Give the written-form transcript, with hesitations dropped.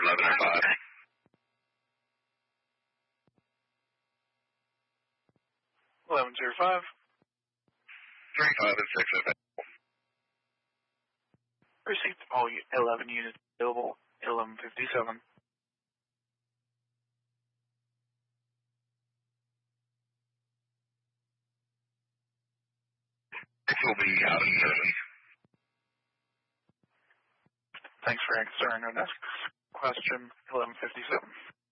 1105. 1105. 35 and 6 available. Received all 11 units available, 1157. This will be out of service. Thanks for answering our next question, 1157.